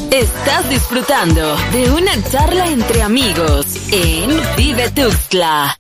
Estás disfrutando de una charla entre amigos en Vive Tuxtla.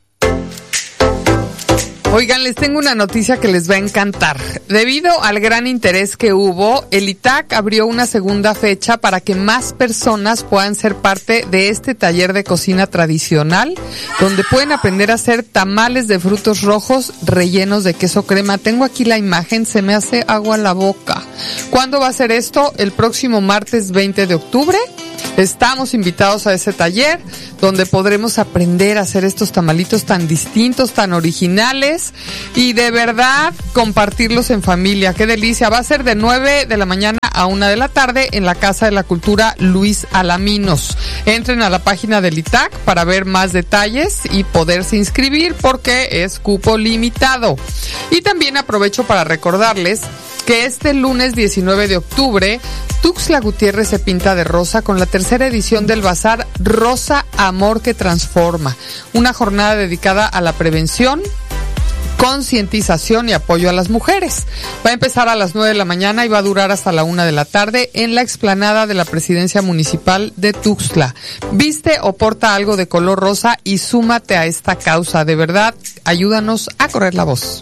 Oigan, les tengo una noticia que les va a encantar. Debido al gran interés que hubo, el ITAC abrió una segunda fecha para que más personas puedan ser parte de este taller de cocina tradicional, donde pueden aprender a hacer tamales de frutos rojos rellenos de queso crema. Tengo aquí la imagen, se me hace agua la boca. ¿Cuándo va a ser esto? El próximo martes 20 de octubre. Estamos invitados a ese taller donde podremos aprender a hacer estos tamalitos tan distintos, tan originales y de verdad compartirlos en familia. ¡Qué delicia! Va a ser de 9 de la mañana a 1 de la tarde en la Casa de la Cultura Luis Alaminos. Entren a la página del ITAC para ver más detalles y poderse inscribir porque es cupo limitado. Y también aprovecho para recordarles que este lunes 19 de octubre, Tuxtla Gutiérrez se pinta de rosa con la tercera edición del Bazar Rosa Amor que Transforma, una jornada dedicada a la prevención, concientización y apoyo a las mujeres. Va a empezar a las 9 de la mañana y va a durar hasta la 1 de la tarde en la explanada de la Presidencia Municipal de Tuxtla. Viste o porta algo de color rosa y súmate a esta causa. De verdad, ayúdanos a correr la voz.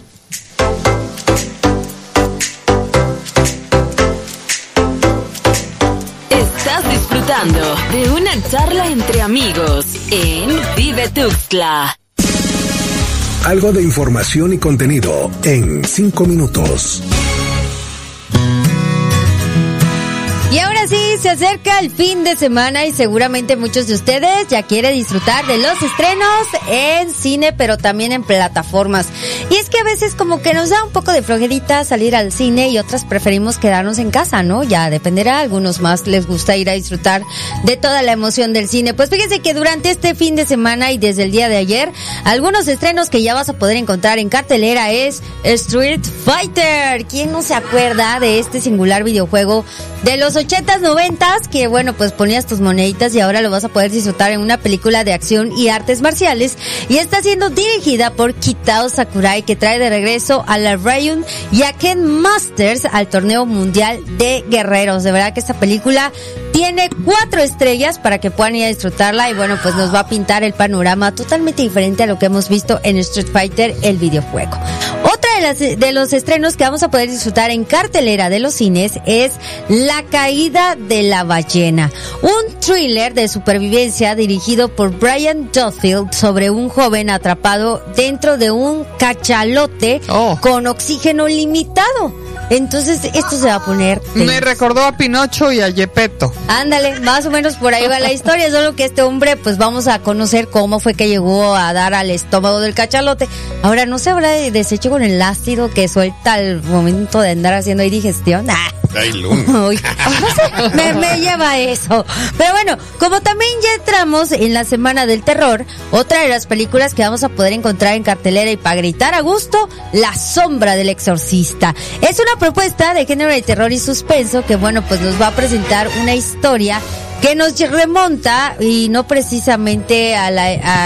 Estás disfrutando de una charla entre amigos en Vive Tuxtla. Algo de información y contenido en 5 minutos. Y ahora sí, se acerca el fin de semana y seguramente muchos de ustedes ya quieren disfrutar de los estrenos en cine, pero también en plataformas. Y es que a veces como que nos da un poco de flojerita salir al cine y otras preferimos quedarnos en casa, ¿no? Ya dependerá, a algunos más les gusta ir a disfrutar de toda la emoción del cine. Pues fíjense que durante este fin de semana y desde el día de ayer, algunos estrenos que ya vas a poder encontrar en cartelera es Street Fighter. ¿Quién no se acuerda de este singular videojuego de los 80s, 90s, que bueno, pues ponías tus moneditas y ahora lo vas a poder disfrutar en una película de acción y artes marciales? Y está siendo dirigida por Kitao Sakurai, que trae de regreso a la Rayun y a Ken Masters al torneo mundial de guerreros. De verdad que esta película tiene 4 estrellas para que puedan ir a disfrutarla y bueno, pues nos va a pintar el panorama totalmente diferente a lo que hemos visto en Street Fighter, el videojuego. Otra de los estrenos que vamos a poder disfrutar en cartelera de los cines es La caída de la ballena, un thriller de supervivencia dirigido por Brian Duffield sobre un joven atrapado dentro de un cachalote con oxígeno limitado. Entonces esto se va a poner tenso. Me recordó a Pinocho y a Gepetto. Ándale, más o menos por ahí va la historia, solo que este hombre, pues vamos a conocer cómo fue que llegó a dar al estómago del cachalote. Ahora, ¿no se habrá deshecho con el ácido que suelta al momento de andar haciendo ahí digestión? Ay, Luna. Uy, no sé, me lleva a eso. Pero bueno, como también ya entramos en la semana del terror, otra de las películas que vamos a poder encontrar en cartelera y para gritar a gusto, La sombra del exorcista. Es una propuesta de género de terror y suspenso que bueno, pues nos va a presentar una historia que nos remonta y no precisamente a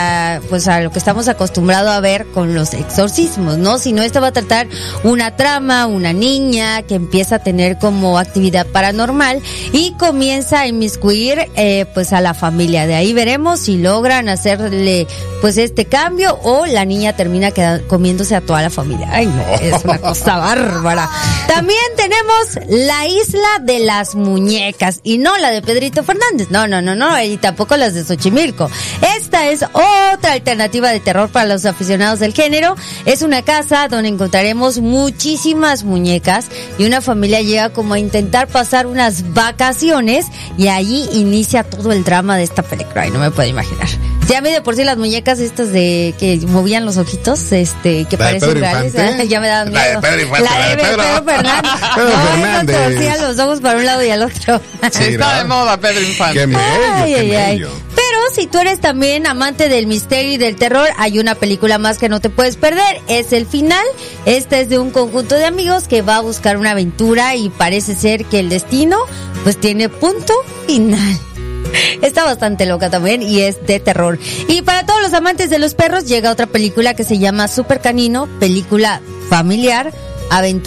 lo que estamos acostumbrados a ver con los exorcismos, ¿no? Sino esta va a tratar una trama, una niña que empieza a tener como actividad paranormal y comienza a inmiscuir pues a la familia. De ahí veremos si logran hacerle pues este cambio o la niña termina comiéndose a toda la familia. Ay, no, es una cosa bárbara. También tenemos La isla de las muñecas y no la de Pedrito Fernández. No, y tampoco las de Xochimilco. Esta es otra alternativa de terror para los aficionados del género. Es una casa donde encontraremos muchísimas muñecas y una familia llega como a intentar pasar unas vacaciones y allí inicia todo el drama de esta película. Ay, no me puedo imaginar. Ya a mí de por sí las muñecas estas de que movían los ojitos, que parecen reales, ya me daban miedo. La de Pedro Fernández. Pedro Fernández. Torcían los ojos para un lado y al otro. Sí, está de moda Pedro Infante. Qué bello. Pero si tú eres también amante del misterio y del terror, hay una película más que no te puedes perder, es El Final. Esta es de un conjunto de amigos que va a buscar una aventura y parece ser que el destino pues tiene punto final. Está bastante loca también y es de terror. Y para todos los amantes de los perros llega otra película que se llama Super Canino, película familiar, aventuras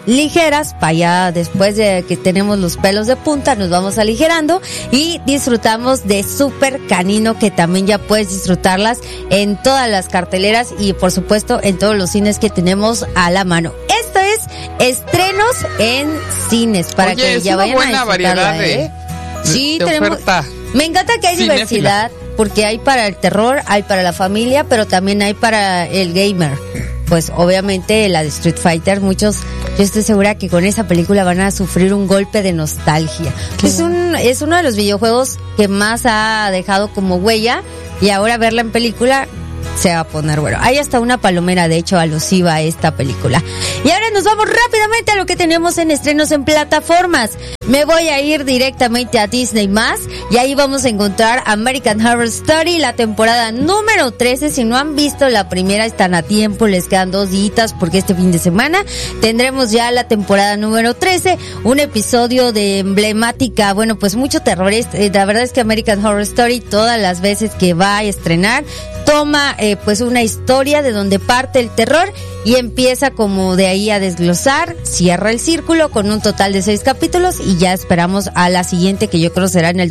ligeras, para allá después de que tenemos los pelos de punta, nos vamos aligerando y disfrutamos de Super Canino, que también ya puedes disfrutarlas en todas las carteleras y por supuesto en todos los cines que tenemos a la mano. Esto es estrenos en cines para que ya vayan a disfrutarla, variedad Sí, de tenemos. oferta. Me encanta que hay Cinéfila. diversidad, porque hay para el terror, hay para la familia, pero también hay para el gamer. Pues obviamente la de Street Fighter, muchos, yo estoy segura que con esa película van a sufrir un golpe de nostalgia. Es uno de los videojuegos que más ha dejado como huella, y ahora verla en película se va a poner bueno. Hay hasta una palomera, de hecho, alusiva a esta película. Y ahora nos vamos rápidamente a lo que tenemos en estrenos en plataformas. Me voy a ir directamente a Disney+, y ahí vamos a encontrar American Horror Story, la temporada número 13. Si no han visto la primera, están a tiempo, les quedan 2 días, porque este fin de semana tendremos ya la temporada número 13, un episodio de emblemática, bueno, pues mucho terror. La verdad es que American Horror Story, todas las veces que va a estrenar, toma pues una historia de donde parte el terror y empieza como de ahí a desglosar, cierra el círculo con un total de 6 capítulos y ya esperamos a la siguiente, que yo creo será en el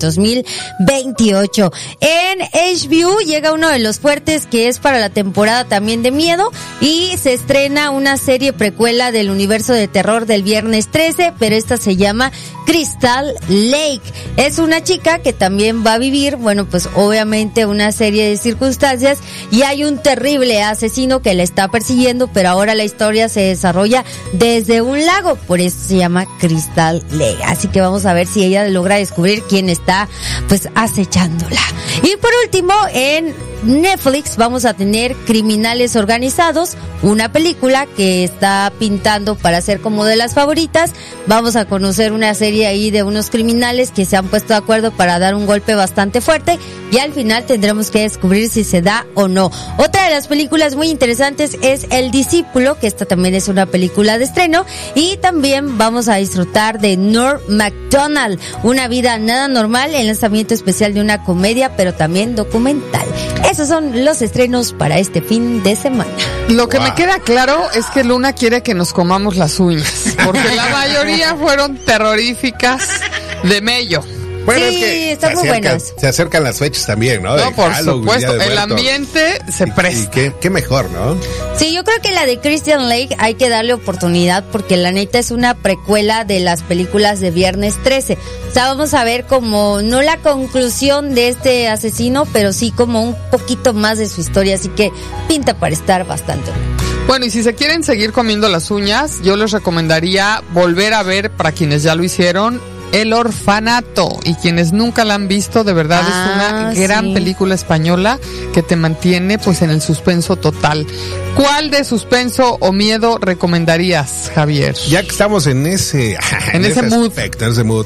2028. En HBO llega uno de los fuertes, que es para la temporada también de miedo, y se estrena una serie precuela del universo de terror del viernes 13, pero esta se llama Crystal Lake. Es una chica que también va a vivir, bueno, pues obviamente una serie de circunstancias, y hay un terrible asesino que la está persiguiendo, pero ahora la historia se desarrolla desde un lago, por eso se llama Crystal Lake. Así que vamos a ver si ella logra descubrir quién está pues acechándola. Y por último, en Netflix vamos a tener Criminales Organizados, una película que está pintando para ser como de las favoritas. Vamos a conocer una serie ahí de unos criminales que se han puesto de acuerdo para dar un golpe bastante fuerte, y al final tendremos que descubrir si se da o no. Otra de las películas muy interesantes es El Discípulo, que esta también es una película de estreno, y también vamos a disfrutar de Norm Macdonald, Una vida nada normal, el lanzamiento especial de una comedia, pero también documental. Esos son los estrenos para este fin de semana. Lo que me queda claro es que Luna quiere que nos comamos las uñas, porque la mayoría fueron terroríficas de mello. Bueno, Sí, es que están muy buenas. se acercan las fechas también, ¿no? No, De por Halloween, supuesto, Día de el Muertos. ambiente se Y presta. qué mejor, ¿no? Sí, yo creo que la de Crystal Lake hay que darle oportunidad, porque la neta es una precuela de las películas de Viernes 13. O sea, vamos a ver como, no la conclusión de este asesino, pero sí como un poquito más de su historia, así que pinta para estar bastante bien. Bueno, y si se quieren seguir comiendo las uñas, yo les recomendaría volver a ver, para quienes ya lo hicieron, El Orfanato. Y quienes nunca la han visto, de verdad es una gran sí. película española que te mantiene pues en el suspenso total. ¿Cuál de suspenso o miedo recomendarías, Javier? Ya que estamos en ese mood. aspecto, en ese mood.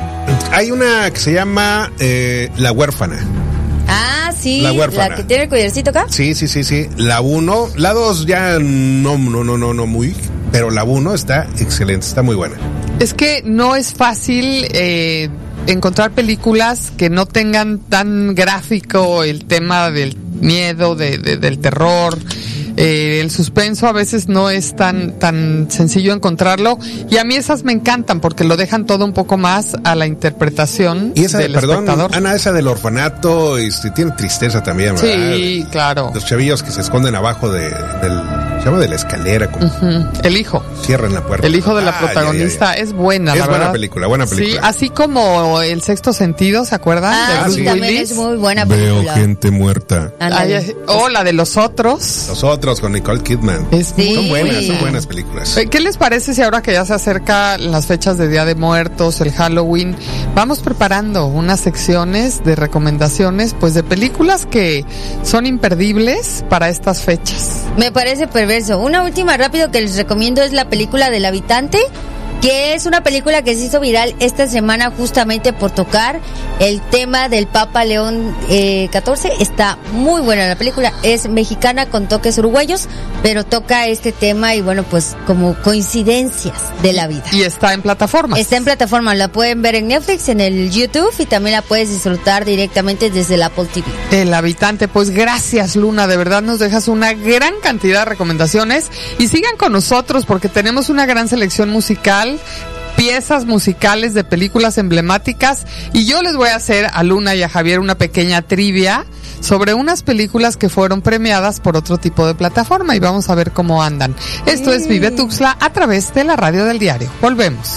Hay una que se llama La Huérfana. Ah, sí, La huérfana. la que tiene el collarcito acá. Sí. La 1, la 2 ya no muy, pero la 1 está excelente, está muy buena. Es que no es fácil encontrar películas que no tengan tan gráfico el tema del miedo, del terror. El suspenso a veces no es tan sencillo encontrarlo, y a mí esas me encantan porque lo dejan todo un poco más a la interpretación Y esa, del perdón, espectador. Ana, esa del orfanato, tiene tristeza también, ¿verdad? Sí, claro. Los chavillos que se esconden abajo de la escalera, como El hijo. cierran la puerta. El hijo de la Ay, protagonista ay, ay. es buena, Es la buena verdad. película, buena película. Sí, así como El Sexto Sentido, ¿se acuerdan? Ah, de Bruce sí, también Willis. es muy buena Veo película. gente muerta. Ándale. O la de Los Otros. Los otros con Nicole Kidman. Es Sí. Son buenas películas. ¿Qué les parece si ahora que ya se acercan las fechas de Día de Muertos, el Halloween, vamos preparando unas secciones de recomendaciones, pues de películas que son imperdibles para estas fechas? Me parece perverso. Una última rápido que les recomiendo es la película del habitante, que es una película que se hizo viral esta semana justamente por tocar el tema del Papa León XIV. Está muy buena la película, es mexicana con toques uruguayos, pero toca este tema y bueno, pues como coincidencias de la vida. Y está en plataformas. Está en plataforma, la pueden ver en Netflix, en el YouTube y también la puedes disfrutar directamente desde el Apple TV. El Habitante, pues gracias Luna, de verdad nos dejas una gran cantidad de recomendaciones y sigan con nosotros porque tenemos una gran selección musical, piezas musicales de películas emblemáticas y yo les voy a hacer a Luna y a Javier una pequeña trivia sobre unas películas que fueron premiadas por otro tipo de plataforma y vamos a ver cómo andan. Esto es Vive Tuxtla a través de la radio del diario. Volvemos.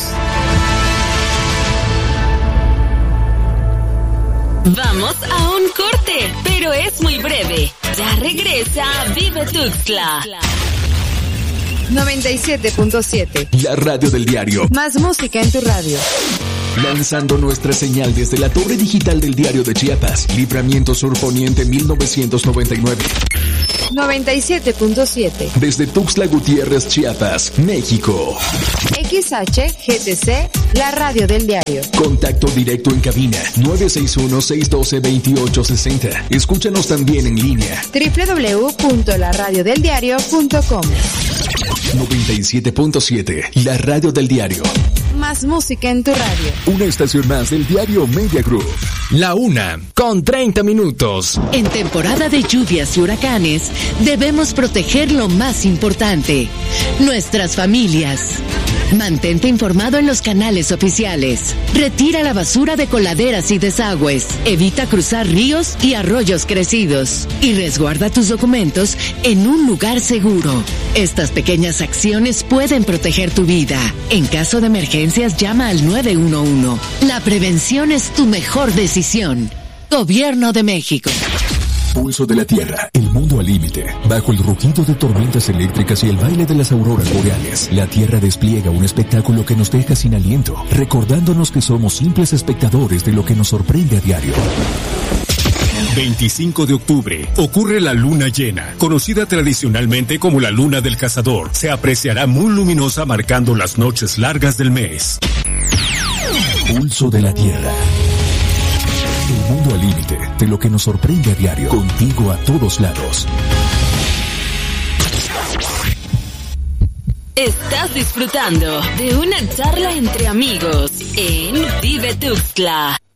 Vamos a un corte, pero es muy breve. Ya regresa Vive Tuxtla. 97.7. La radio del diario. Más música en tu radio. Lanzando nuestra señal desde la torre digital del diario de Chiapas. Libramiento Sur Poniente 1999. 97.7. Desde Tuxtla Gutiérrez, Chiapas, México. XHGTC, la radio del diario. Contacto directo en cabina 961-612-2860. Escúchanos también en línea. www.laradiodeldiario.com. 97.7, la radio del diario. Más música en tu radio. Una estación más del diario Media Group. La 1:30. En temporada de lluvias y huracanes, debemos proteger lo más importante, nuestras familias. Mantente informado en los canales oficiales. Retira la basura de coladeras y desagües. Evita cruzar ríos y arroyos crecidos. Y resguarda tus documentos en un lugar seguro. Estas pequeñas acciones pueden proteger tu vida. En caso de emergencias, llama al 911. La prevención es tu mejor decisión. Gobierno de México. Pulso de la Tierra, el mundo al límite. Bajo el rugido de tormentas eléctricas y el baile de las auroras boreales, la Tierra despliega un espectáculo que nos deja sin aliento, recordándonos que somos simples espectadores de lo que nos sorprende a diario. 25 de octubre, ocurre la luna llena, conocida tradicionalmente como la luna del cazador. Se apreciará muy luminosa marcando las noches largas del mes. Pulso de la Tierra. El mundo al límite de lo que nos sorprende a diario. Contigo a todos lados. Estás disfrutando de una charla entre amigos en Vive Tuxtla.